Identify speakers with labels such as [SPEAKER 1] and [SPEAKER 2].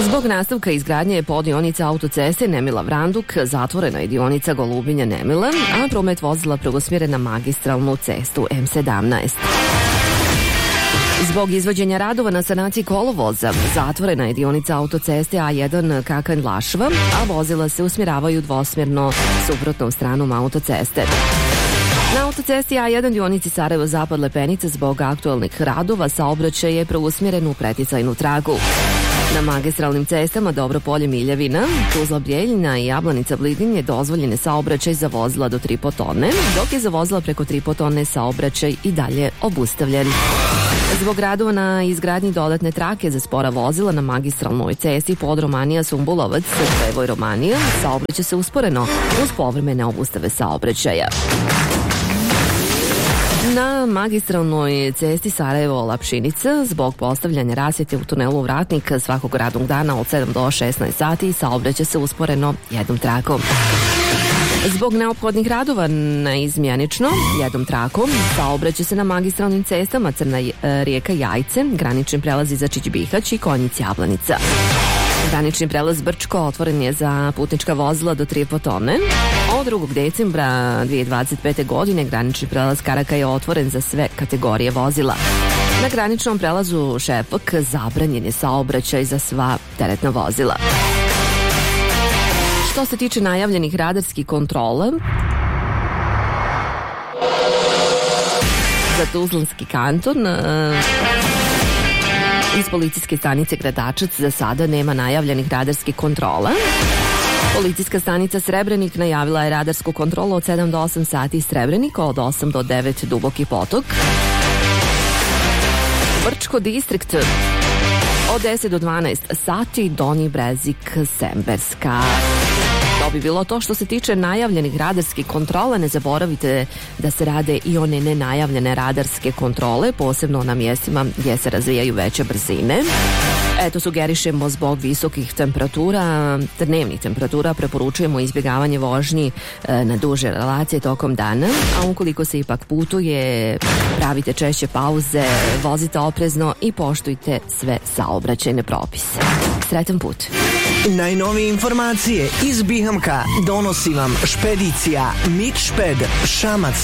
[SPEAKER 1] Zbog nastavka izgradnje podionica autoceste Nemila-Vranduk zatvorena je dionica Golubinja-Nemila, a promet vozila preusmjeren na magistralnu cestu M17. Zbog izvođenja radova na sanaciji kolovoza zatvorena je dionica autoceste A1 Kakanj-Lašva, a vozila se usmjeravaju dvosmjerno suprotnom stranom autoceste. Na autocesti A1 dionici Sarajevo-Zapad Lepenica zbog aktualnih radova saobraćaj je preusmjeren u preticajnu tragu. Na magistralnim cestama Dobropolje Miljevina, Tuzla Bjeljina i Jablanica Blidin je dozvoljene saobraćaj za vozila do 3,5 tone, dok je za vozila preko 3,5 tone saobraćaj i dalje obustavljen. Zbog radova na izgradnji dodatne trake za spora vozila na magistralnoj cesti Podromanija-Sumbulovac, Prevoj-Romanija, saobraćaj se usporeno uz povremene obustave saobraćaja. Na magistralnoj cesti Sarajevo-Lapšinica zbog postavljanja rasvjete u tunelu Vratnik svakog radnog dana od 7 do 16 sati saobraćaj se usporeno jednom trakom. Zbog neophodnih radova naizmjenično jednom trakom saobraća se na magistralnim cestama Crna rijeka Jajce, granični prelaz Izačić-Bihać i Konjic-Jablanica. Granični prelaz Brčko otvoren je za putnička vozila do 3,5 tone. Od 2. decembra 2025. godine granični prelaz Karaka je otvoren za sve kategorije vozila. Na graničnom prelazu Šepak zabranjen je saobraćaj za sva teretna vozila. Što se tiče najavljenih radarskih kontrola, za Tuzlanski kanton iz policijske stanice Gradačac za sada nema najavljenih radarskih kontrola. Policijska stanica Srebrenik najavila je radarsku kontrolu od 7 do 8 sati Srebrenika, od 8 do 9 Duboki potok. Brčko distrikt od 10 do 12 sati Donji Brezik Semberska. To bi bilo to što se tiče najavljenih radarskih kontrola. Ne zaboravite da se rade i one nenajavljene radarske kontrole, posebno na mjestima gdje se razvijaju veće brzine. Eto, sugerišemo zbog visokih temperatura, dnevnih temperatura, preporučujemo izbjegavanje vožnji na duže relacije tokom dana, a ukoliko se ipak putuje, pravite češće pauze, vozite oprezno i poštujte sve saobraćajne propise. Sretan put!
[SPEAKER 2] Najnovije informacije iz Bihamka donosi vam špedicija Mitšped Šamac.